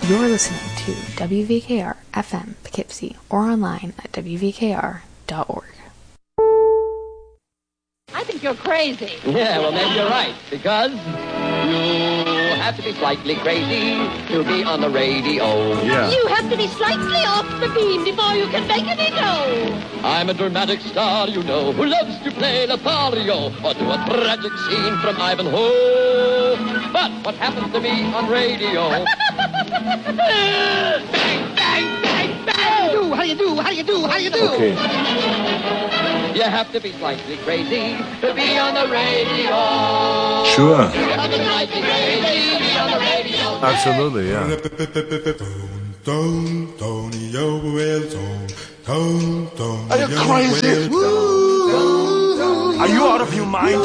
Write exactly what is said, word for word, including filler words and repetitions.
You're listening to W V K R F M Poughkeepsie or online at W V K R dot org. I think you're crazy. Yeah, well, maybe you're right, because you have to be slightly crazy to be on the radio. Yeah. You have to be slightly off the beam before you can make any dough. I'm a dramatic star, you know, who loves to play Lothario or do a tragic scene from Ivanhoe. But what happens to me on radio? Bang, bang, bang, bang! How do you do? How do you do? How do you do? Okay. You have to be slightly crazy to be on the radio. Sure. You have to be slightly crazy to be on the radio. Absolutely, yeah. Are you crazy? Are you out of your mind?